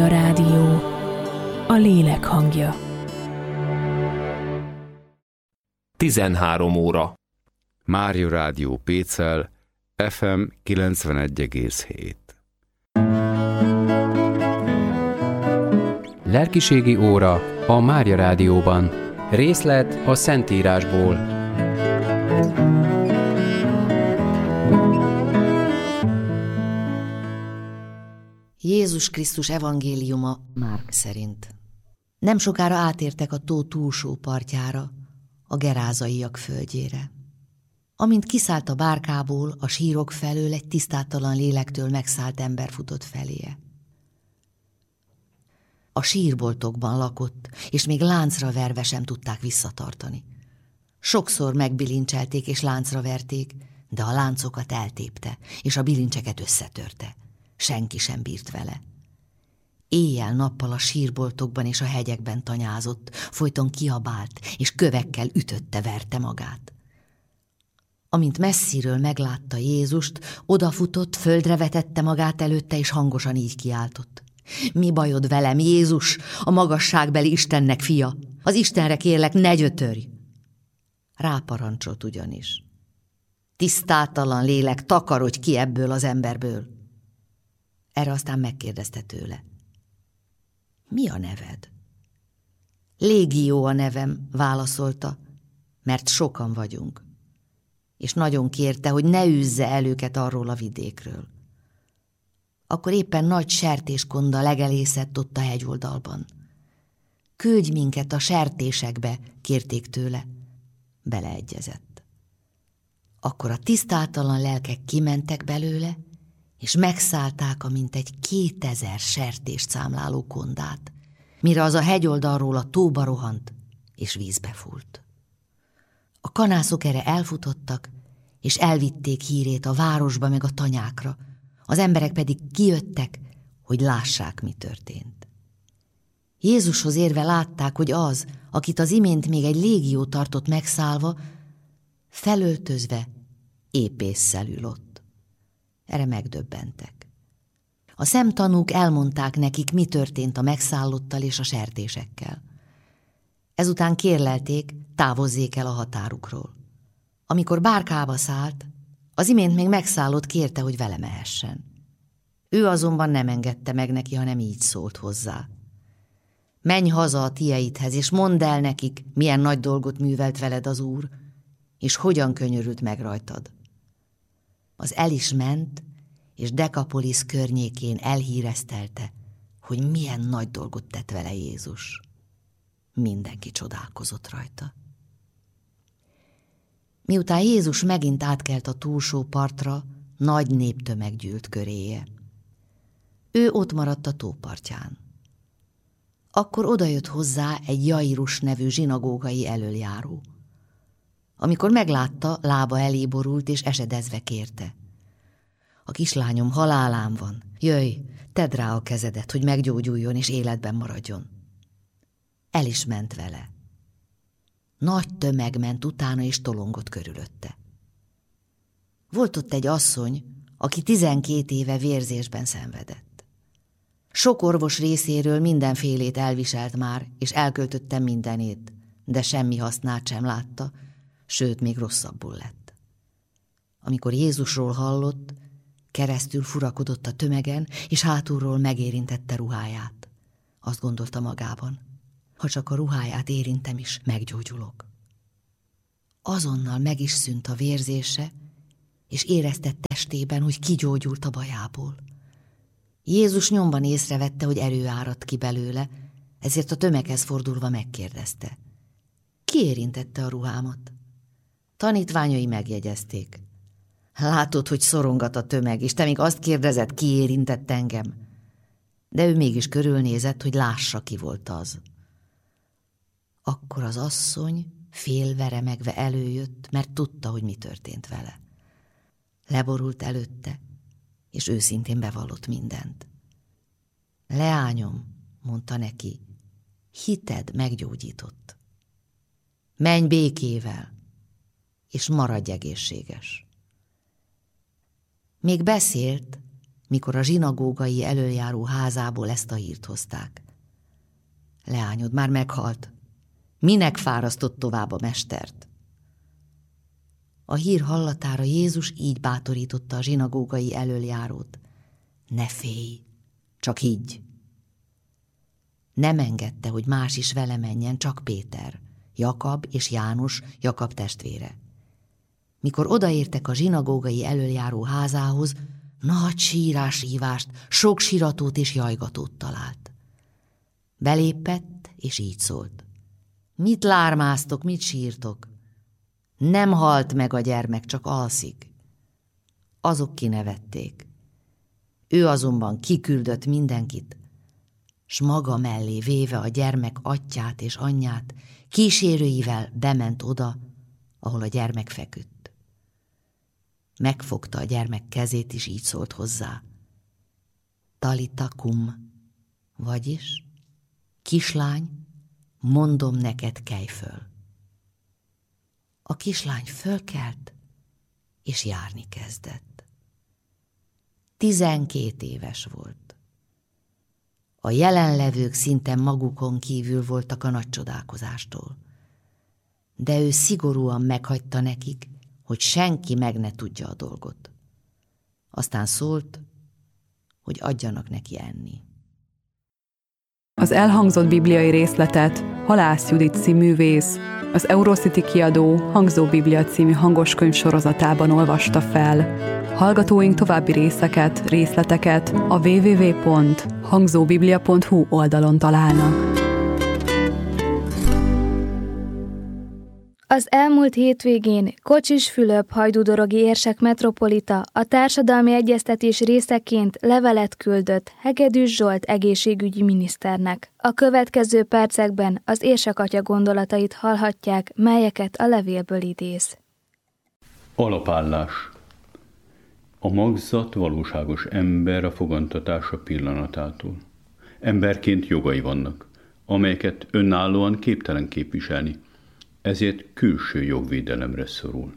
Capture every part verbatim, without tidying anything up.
Rádió, a lélek hangja. tizenhárom óra. Mária Rádió Pécel, ef em kilencvenegy egész hét. Lelkiségi óra a Mária Rádióban. Részlet a Szentírásból. Jézus Krisztus evangéliuma Márk szerint. Nem sokára átértek a tó túlsó partjára, a gerázaiak földjére. Amint kiszállt a bárkából, a sírok felől egy tisztátalan lélektől megszállt ember futott feléje. A sírboltokban lakott, és még láncra verve sem tudták visszatartani. Sokszor megbilincselték és láncra verték, de a láncokat eltépte, és a bilincseket összetörte. Senki sem bírt vele. Éjjel-nappal a sírboltokban és a hegyekben tanyázott, folyton kiabált, és kövekkel ütötte, verte magát. Amint messziről meglátta Jézust, odafutott, földre vetette magát előtte, és hangosan így kiáltott. Mi bajod velem, Jézus, a magasságbeli Istennek fia? Az Istenre kérlek, ne gyötörj! Ráparancsolt ugyanis. Tisztátalan lélek, takarodj ki ebből az emberből! Erre aztán megkérdezte tőle. Mi a neved? Légió a nevem, válaszolta, mert sokan vagyunk. És nagyon kérte, hogy ne űzze el őket arról a vidékről. Akkor éppen nagy sertéskonda legelészett ott a hegyoldalban. Küldj minket a sertésekbe, kérték tőle. Beleegyezett. Akkor a tisztátalan lelkek kimentek belőle, és megszállták a mintegy kétezer sertést számláló kondát, mire az a hegyoldalról a tóba rohant, és vízbe fúlt. A kanászok erre elfutottak, és elvitték hírét a városba meg a tanyákra, az emberek pedig kijöttek, hogy lássák, mi történt. Jézushoz érve látták, hogy az, akit az imént még egy légió tartott megszállva, felöltözve épésszel ül ott. Erre megdöbbentek. A szemtanúk elmondták nekik, mi történt a megszállottal és a sertésekkel. Ezután kérlelték, távozzék el a határukról. Amikor bárkába szállt, az imént még megszállott kérte, hogy vele mehessen. Ő azonban nem engedte meg neki, hanem így szólt hozzá. Menj haza a tieidhez, és mondd el nekik, milyen nagy dolgot művelt veled az Úr, és hogyan könyörült meg rajtad. Az el is ment, és Dekapolisz környékén elhíreztelte, hogy milyen nagy dolgot tett vele Jézus. Mindenki csodálkozott rajta. Miután Jézus megint átkelt a túlsó partra, nagy néptömeg gyűlt köréje. Ő ott maradt a tópartján. Akkor odajött hozzá egy Jairus nevű zsinagógai elöljáró. Amikor meglátta, lába elé borult, és esedezve kérte. A kislányom halálán van, jöjj, tedd rá a kezedet, hogy meggyógyuljon és életben maradjon. El is ment vele. Nagy tömeg ment utána, és tolongott körülötte. Volt ott egy asszony, aki tizenkét éve vérzésben szenvedett. Sok orvos részéről mindenfélét elviselt már, és elköltötte mindenét, de semmi hasznát sem látta, sőt, még rosszabbul lett. Amikor Jézusról hallott, keresztül furakodott a tömegen, és hátulról megérintette ruháját. Azt gondolta magában, ha csak a ruháját érintem is, meggyógyulok. Azonnal meg is szűnt a vérzése, és érezte testében, hogy kigyógyult a bajából. Jézus nyomban észrevette, hogy erő áradt ki belőle, ezért a tömeghez fordulva megkérdezte. Ki érintette a ruhámat? Tanítványai megjegyezték. Látod, hogy szorongat a tömeg, és te még azt kérdezed, ki érintett engem? De ő mégis körülnézett, hogy lássa, ki volt az. Akkor az asszony félve remegve előjött, mert tudta, hogy mi történt vele. Leborult előtte, és őszintén bevallott mindent. Leányom, mondta neki, hited meggyógyított. Menj békével, és maradj egészséges. Még beszélt, mikor a zsinagógai elöljáró házából ezt a hírt hozták. Leányod már meghalt. Minek fárasztott tovább a mestert? A hír hallatára Jézus így bátorította a zsinagógai elöljárót. Ne félj, csak higgy. Nem engedte, hogy más is vele menjen, csak Péter, Jakab és János, Jakab testvére. Mikor odaértek a zsinagógai elöljáró házához, nagy sírás-ívást, sok siratót és jajgatót talált. Belépett, és így szólt. Mit lármáztok, mit sírtok? Nem halt meg a gyermek, csak alszik. Azok kinevették. Ő azonban kiküldött mindenkit, s maga mellé véve a gyermek atyját és anyját, kísérőivel bement oda, ahol a gyermek feküdt. Megfogta a gyermek kezét, és így szólt hozzá. Talita kum, vagyis, kislány, mondom neked, kelj föl. A kislány fölkelt, és járni kezdett. Tizenkét éves volt. A jelenlevők szinte magukon kívül voltak a nagy csodálkozástól. De ő szigorúan meghagyta nekik, hogy senki meg ne tudja a dolgot. Aztán szólt, hogy adjanak neki enni. Az elhangzott bibliai részletet Halász Judit színművész az Eurocity kiadó Hangzó Biblia című hangoskönyv sorozatában olvasta fel. Hallgatóink további részeket, részleteket a double-u double-u double-u pont hangzóbiblia pont hu oldalon találnak. Az elmúlt hétvégén Kocsis Fülöp hajdúdorogi érsek metropolita a társadalmi egyeztetés részeként levelet küldött Hegedűs Zsolt egészségügyi miniszternek. A következő percekben az érsek atya gondolatait hallhatják, melyeket a levélből idéz. Alapállás. A magzat valóságos ember a fogantatása pillanatától. Emberként jogai vannak, amelyeket önállóan képtelen képviselni, ezért külső jogvédelemre szorul.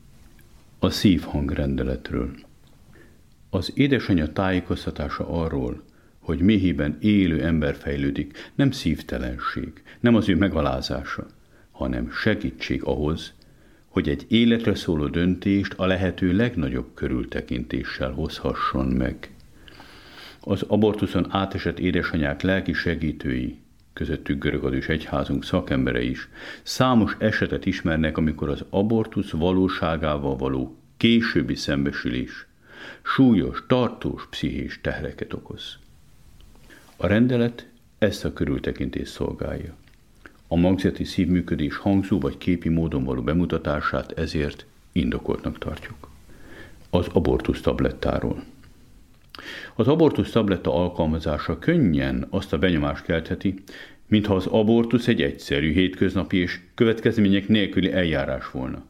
A szívhangrendeletről. Az édesanyja tájékoztatása arról, hogy méhében élő ember fejlődik, nem szívtelenség, nem az ő megalázása, hanem segítség ahhoz, hogy egy életre szóló döntést a lehető legnagyobb körültekintéssel hozhasson meg. Az abortuszon átesett édesanyák lelki segítői, közöttük Görögadős egyházunk szakemberei is, számos esetet ismernek, amikor az abortusz valóságával való későbbi szembesülés súlyos, tartós pszichés tehereket okoz. A rendelet ezt a körültekintést szolgálja. A magzati szívműködés hangzó vagy képi módon való bemutatását ezért indokoltnak tartjuk. Az abortusz tablettáról. Az abortusz tabletta alkalmazása könnyen azt a benyomást keltheti, mintha az abortusz egy egyszerű, hétköznapi és következmények nélküli eljárás volna.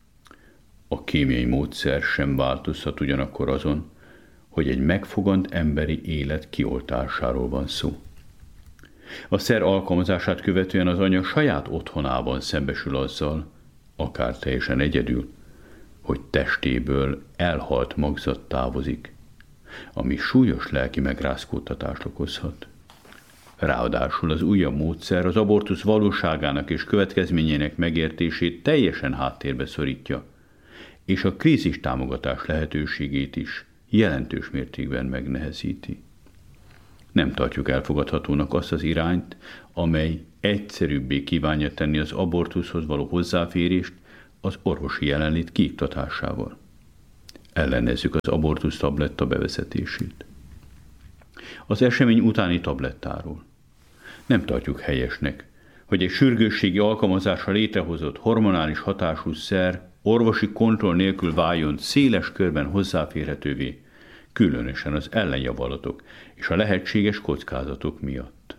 A kémiai módszer sem változtat ugyanakkor azon, hogy egy megfogant emberi élet kioltásáról van szó. A szer alkalmazását követően az anya saját otthonában szembesül azzal, akár teljesen egyedül, hogy testéből elhalt magzat távozik, ami súlyos lelki megrázkódtatást okozhat. Ráadásul az újabb módszer az abortusz valóságának és következményének megértését teljesen háttérbe szorítja, és a krízis támogatás lehetőségét is jelentős mértékben megnehezíti. Nem tartjuk elfogadhatónak azt az irányt, amely egyszerűbbé kívánja tenni az abortuszhoz való hozzáférést az orvosi jelenlét kiiktatásával. Ellenezzük az abortusz tabletta bevezetését. Az esemény utáni tablettáról. Nem tartjuk helyesnek, hogy egy sürgősségi alkalmazásra létrehozott hormonális hatású szer orvosi kontroll nélkül váljon széles körben hozzáférhetővé, különösen az ellenjavalatok és a lehetséges kockázatok miatt.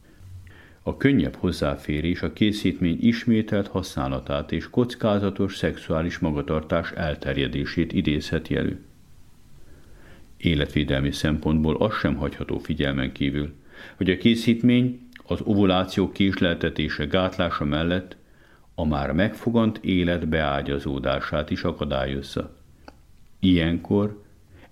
A könnyebb hozzáférés a készítmény ismételt használatát és kockázatos szexuális magatartás elterjedését idézheti elő. Életvédelmi szempontból az sem hagyható figyelmen kívül, hogy a készítmény az ovuláció késleltetése gátlása mellett a már megfogant élet beágyazódását is akadályozza. Ilyenkor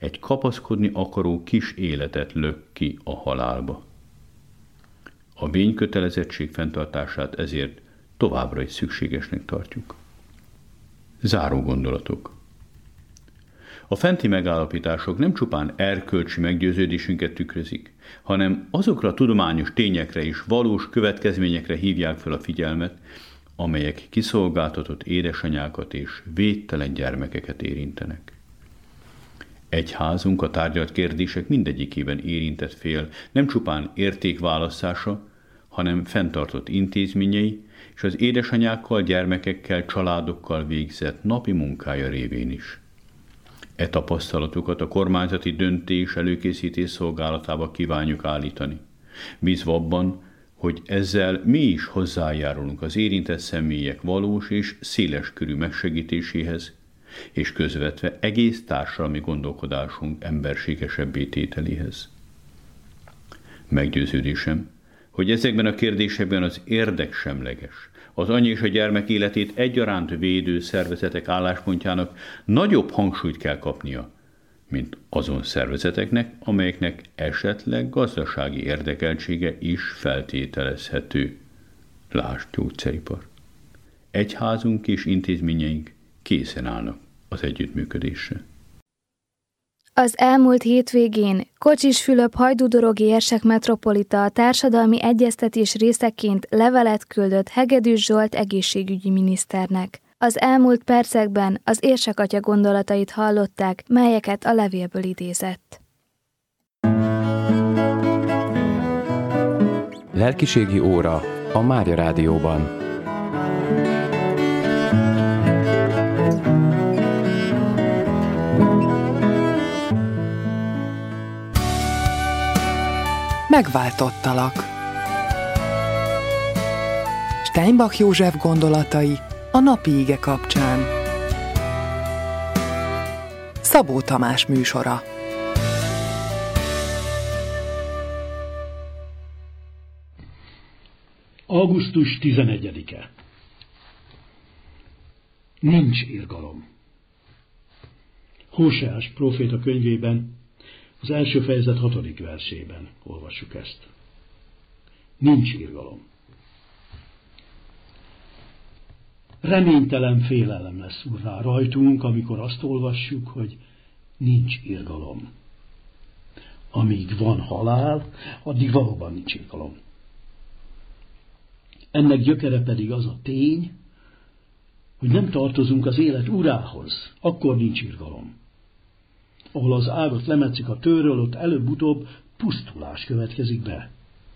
egy kapaszkodni akaró kis életet lök ki a halálba. A vénykötelezettség fenntartását ezért továbbra is szükségesnek tartjuk. Záró gondolatok. A fenti megállapítások nem csupán erkölcsi meggyőződésünket tükrözik, hanem azokra a tudományos tényekre és valós következményekre hívják fel a figyelmet, amelyek kiszolgáltatott édesanyákat és védtelen gyermekeket érintenek. Egyházunk a tárgyalt kérdések mindegyikében érintett fél nem csupán értékválasztása, hanem fenntartott intézményei és az édesanyákkal, gyermekekkel, családokkal végzett napi munkája révén is. E tapasztalatokat a kormányzati döntés előkészítés szolgálatába kívánjuk állítani, bízva abban, hogy ezzel mi is hozzájárulunk az érintett személyek valós és széleskörű megsegítéséhez, és közvetve egész társadalmi gondolkodásunk emberségesebbé tételéhez. Meggyőződésem, hogy ezekben a kérdésekben az érdeksemleges, az anya és a gyermek életét egyaránt védő szervezetek álláspontjának nagyobb hangsúlyt kell kapnia, mint azon szervezeteknek, amelyeknek esetleg gazdasági érdekeltsége is feltételezhető. Lásd gyógyszeripar. Egyházunk és intézményeink készen állnak az együttműködésre. Az elmúlt hétvégén Kocsis Fülöp hajdúdorogi érsek metropolita a társadalmi egyeztetés részeként levelet küldött Hegedűs Zsolt egészségügyi miniszternek. Az elmúlt percekben az érsekatya gondolatait hallották, melyeket a levélből idézett. Lelkiségi óra a Mária Rádióban. Megváltottalak. Steinbach József gondolatai a napi ige kapcsán. Szabó Tamás műsora. augusztus tizenegyedike. Nincs irgalom. Hóseás próféta könyvében, az első fejezet hatodik versében olvassuk ezt. Nincs irgalom. Reménytelen félelem lesz urrá rajtunk, amikor azt olvassuk, hogy nincs irgalom. Amíg van halál, addig valóban nincs irgalom. Ennek gyökere pedig az a tény, hogy nem tartozunk az élet urához, akkor nincs irgalom. Ahol az ágat lemetszik a tőről, ott előbb-utóbb pusztulás következik be.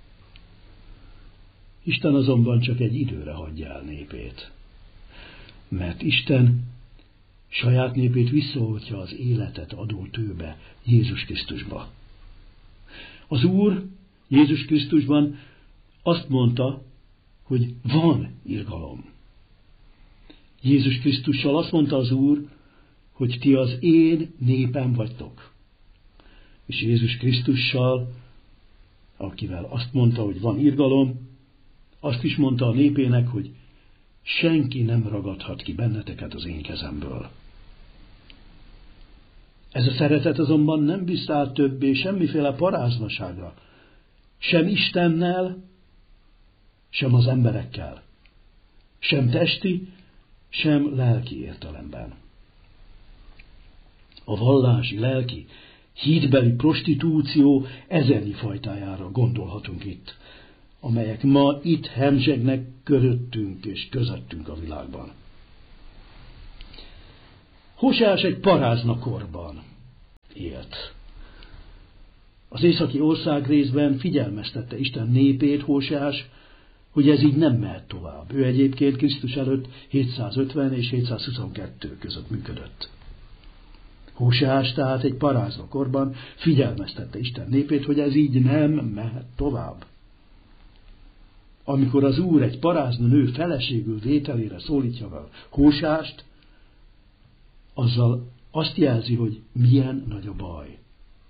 Isten azonban csak egy időre hagyja el népét. Mert Isten saját népét visszaoltja az életet adó tőbe, Jézus Krisztusba. Az Úr Jézus Krisztusban azt mondta, hogy van irgalom. Jézus Krisztussal azt mondta az Úr, hogy ti az én népem vagytok. És Jézus Krisztussal, akivel azt mondta, hogy van irgalom, azt is mondta a népének, hogy senki nem ragadhat ki benneteket az én kezemből. Ez a szeretet azonban nem visszaáll többé semmiféle paráznaságra, sem Istennel, sem az emberekkel, sem testi, sem lelki értelemben. A vallási, lelki, hídbeli prostitúció ezernyi fajtájára gondolhatunk itt, amelyek ma itt hemzsegnek köröttünk és közöttünk a világban. Hóseás egy parázna korban élt. Az északi ország részben figyelmeztette Isten népét Hóseás, hogy ez így nem mehet tovább. Ő egyébként Krisztus előtt hétszázötven és hétszázhuszonkettő között működött. Hóseás tehát egy parázna korban figyelmeztette Isten népét, hogy ez így nem mehet tovább. Amikor az Úr egy parázna nő feleségül vételére szólítja fel Hóseást, azzal azt jelzi, hogy milyen nagy a baj.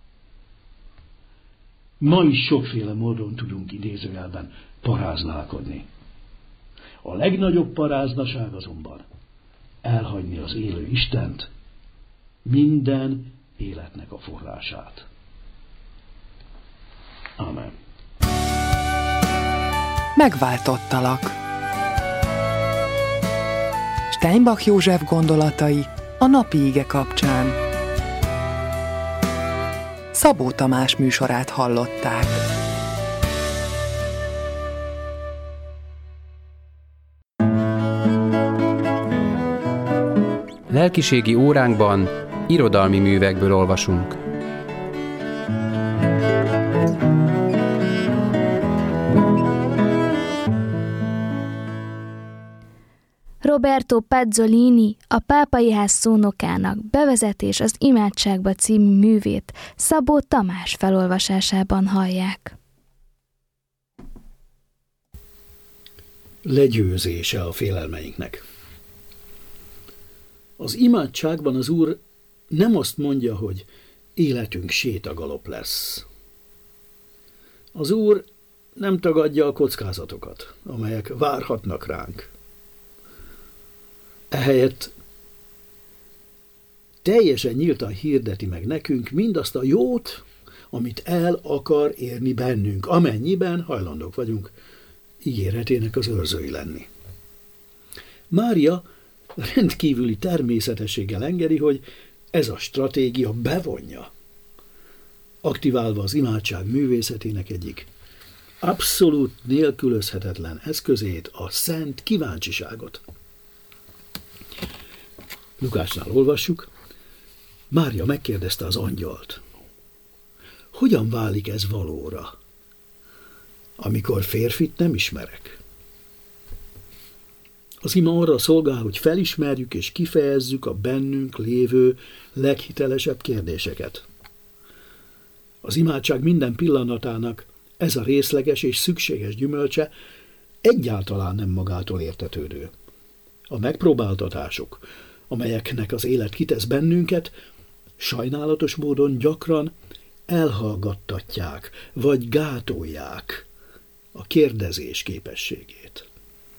Ma is sokféle módon tudunk idézőjelben paráználkodni. A legnagyobb paráznaság azonban elhagyni az élő Istent, minden életnek a forrását. Amen. Megváltottalak. Steinbach József gondolatai a napi ige kapcsán. Szabó Tamás műsorát hallották. Lelkiségi óránkban irodalmi művekből olvasunk. Roberto Pazzolini, a Pápai Ház szónokának Bevezetés az imádságba című művét Szabó Tamás felolvasásában hallják. Legyőzése a félelmeinknek. Az imádságban az Úr nem azt mondja, hogy életünk sétagalop lesz. Az Úr nem tagadja a kockázatokat, amelyek várhatnak ránk. Ehelyett teljesen nyíltan hirdeti meg nekünk mindazt a jót, amit el akar érni bennünk, amennyiben hajlandók vagyunk ígéretének az őrzői lenni. Mária rendkívüli természetességgel engedi, hogy ez a stratégia bevonja, aktiválva az imádság művészetének egyik abszolút nélkülözhetetlen eszközét, a szent kíváncsiságot. Lukásnál olvassuk, Mária megkérdezte az angyalt, hogyan válik ez valóra, amikor férfit nem ismerek? Az ima arra szolgál, hogy felismerjük és kifejezzük a bennünk lévő leghitelesebb kérdéseket. Az imádság minden pillanatának ez a részleges és szükséges gyümölcse egyáltalán nem magától értetődő. A megpróbáltatások, amelyeknek az élet kitesz bennünket, sajnálatos módon gyakran elhallgattatják vagy gátolják a kérdezés képességét.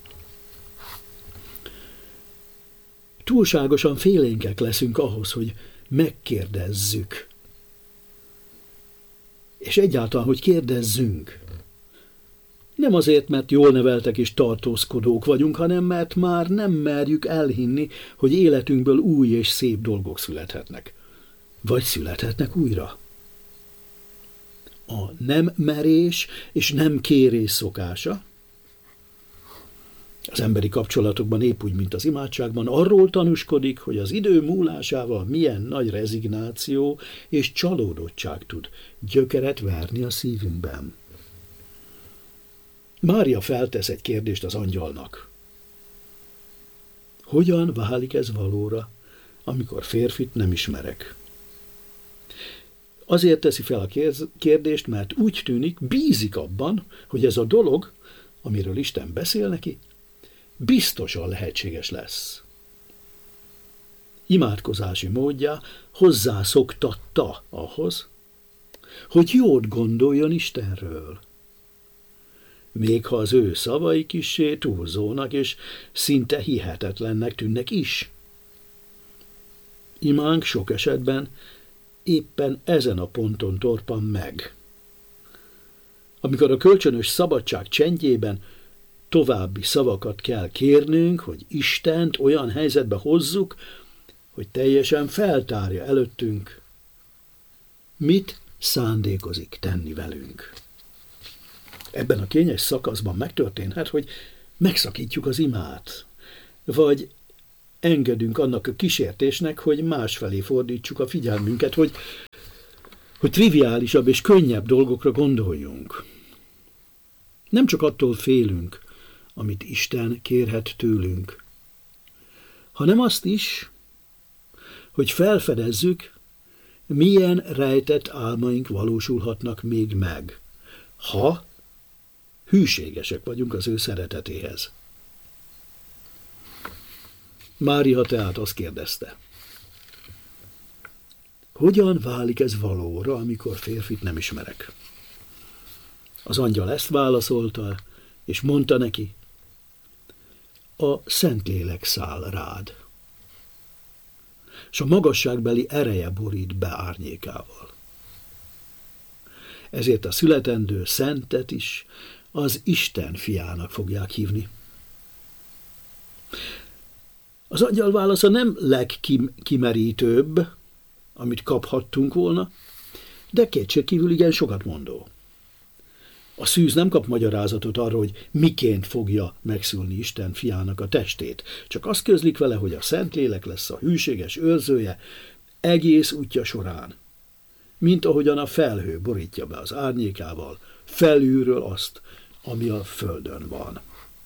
Túlságosan félénkek leszünk ahhoz, hogy megkérdezzük. És egyáltalán, hogy kérdezzünk. Nem azért, mert jól neveltek és tartózkodók vagyunk, hanem mert már nem merjük elhinni, hogy életünkből új és szép dolgok születhetnek. Vagy születhetnek újra. A nem merés és nem kérés szokása az emberi kapcsolatokban épp úgy, mint az imádságban, arról tanúskodik, hogy az idő múlásával milyen nagy rezignáció és csalódottság tud gyökeret verni a szívünkben. Mária feltesz egy kérdést az angyalnak. Hogyan válik ez valóra, amikor férfit nem ismerek? Azért teszi fel a kérdést, mert úgy tűnik, bízik abban, hogy ez a dolog, amiről Isten beszél neki, biztosan lehetséges lesz. Imádkozási módja hozzászoktatta ahhoz, hogy jót gondoljon Istenről. Még ha az ő szavai kissé túlzónak és szinte hihetetlennek tűnnek is. Imánk sok esetben éppen ezen a ponton torpan meg. Amikor a kölcsönös szabadság csendjében további szavakat kell kérnünk, hogy Istent olyan helyzetbe hozzuk, hogy teljesen feltárja előttünk, mit szándékozik tenni velünk. Ebben a kényes szakaszban megtörténhet, hogy megszakítjuk az imát, vagy engedünk annak a kísértésnek, hogy másfelé fordítsuk a figyelmünket, hogy, hogy triviálisabb és könnyebb dolgokra gondoljunk. Nem csak attól félünk, amit Isten kérhet tőlünk, hanem azt is, hogy felfedezzük, milyen rejtett álmaink valósulhatnak még meg, ha hűségesek vagyunk az ő szeretetéhez. Mária tehát azt kérdezte, hogyan válik ez valóra, amikor férfit nem ismerek? Az angyal ezt válaszolta, és mondta neki, a Szentlélek száll rád. s a magasságbeli ereje borít be árnyékával. Ezért a születendő szentet is az Isten fiának fogják hívni. Az angyal válasza nem legkimerítőbb, amit kaphattunk volna, de kétségkívül igen sokat mondó. A szűz nem kap magyarázatot arra, hogy miként fogja megszülni Isten fiának a testét, csak azt közlik vele, hogy a Szentlélek lesz a hűséges őrzője egész útja során, mint ahogyan a felhő borítja be az árnyékával felülről azt, ami a földön van.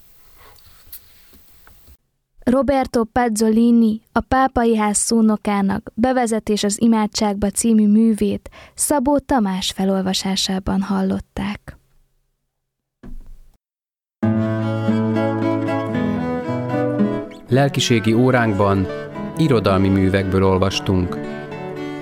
Roberto Pazzolini, a Pápai Ház szónokának Bevezetés az imádságba című művét Szabó Tamás felolvasásában hallották. Lelkiségi óránkban irodalmi művekből olvastunk.